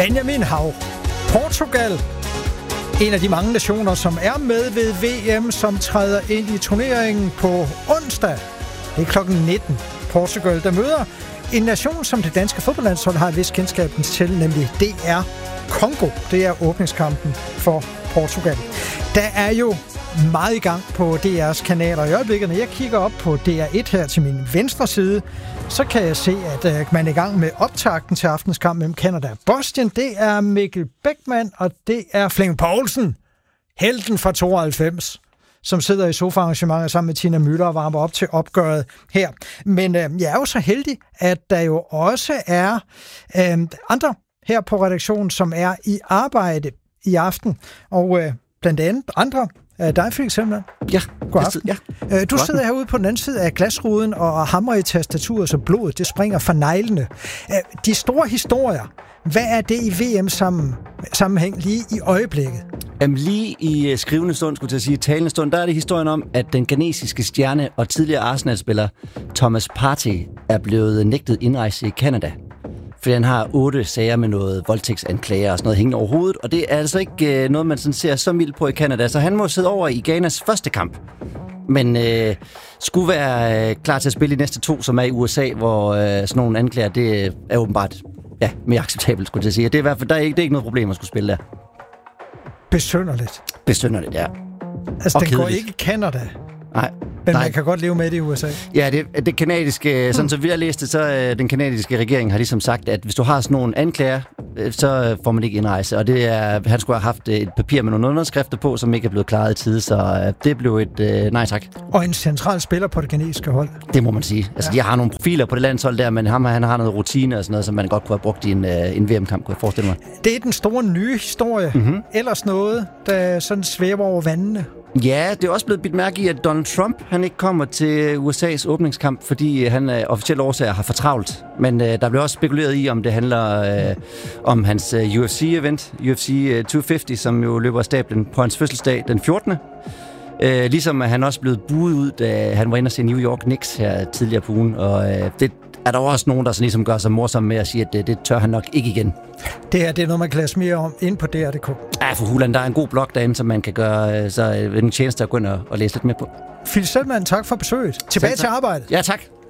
Benjamin Hav. Portugal, en af de mange nationer, som er med ved VM, som træder ind i turneringen på onsdag. Det er klokken 19. Portugal, der møder en nation, som det danske fodboldlandshold har et vis kendskab til, nemlig DR Congo. Det er åbningskampen for Portugal. Der er jo meget i gang på DR's kanaler i øjeblikket. Når jeg kigger op på DR1 her til min venstre side, så kan jeg se, at man er i gang med optakten til aftens kamp mellem Canada og Bosnien. Det er Mikkel Beckmann, og det er Flemming Poulsen, helten fra 92, som sidder i sofaarrangementet sammen med Tina Müller og varmer op til opgøret her. Men jeg er jo så heldig, at der jo også er andre her på redaktionen, som er i arbejde i aften. Og blandt andet andre dig, Felix Helmand. Ja. God aften. Ja. Du sidder herude på den anden side af glasruden og hamrer i tastaturet, så blodet det springer fra neglene. De store historier, hvad er det i VM-sammenhæng lige i øjeblikket? Lige i skrivende stund, skulle jeg sige, talende stund, der er det historien om, at den ghanesiske stjerne og tidligere Arsenal-spiller Thomas Partey er blevet nægtet indrejse i Canada. Fordi han har 8 sager med noget voldtægtsanklager og sådan noget hængende over hovedet, og det er altså ikke noget, man sådan ser så mildt på i Canada, så han må sidde over i Ghanas første kamp. Men skulle være klar til at spille i næste 2, som er i USA, hvor sådan nogle anklager, det er åbenbart mere acceptabelt, skulle jeg sige. Det er i hvert fald, det er ikke noget problem at skulle spille der. Besynderligt, ja. Altså, den går ikke i Canada. Nej. Men man kan godt leve med det i USA. Ja, det kanadiske, sådan så vi har læst det, så den kanadiske regering har ligesom sagt, at hvis du har sådan nogle anklager, så får man ikke indrejse. Og det er, han skulle have haft et papir med nogle underskrifter på, som ikke er blevet klaret i tide, så det blev et nej tak. Og en central spiller på det kanadiske hold. Det må man sige. Altså, de har nogle profiler på det landshold der, men han har noget rutine og sådan noget, som man godt kunne have brugt i en VM-kamp, kunne jeg forestille mig. Det er den store nye historie. Ellers noget, der sådan svæver over vandene. Ja, det er også blevet bidt mærke i, at Donald Trump han ikke kommer til USA's åbningskamp, fordi han af officielle årsager har for travlt. Men der bliver også spekuleret i, om det handler om hans UFC-event, UFC 250, som jo løber af stablen på hans fødselsdag den 14. Ligesom at han også blevet buet ud, da han var inde og se New York Knicks her tidligere på ugen. Og det er der også nogen, der sådan ligesom gør sig morsomme med at sige, at det tør han nok ikke igen. Det er noget, man kan læse mere om inde på DR.dk. Ja, for hulen, der er en god blog derinde, som man kan gøre så en tjeneste at gå ind og læse lidt mere på. Felix Helmand, tak for besøget. Tilbage til arbejdet. Ja, tak.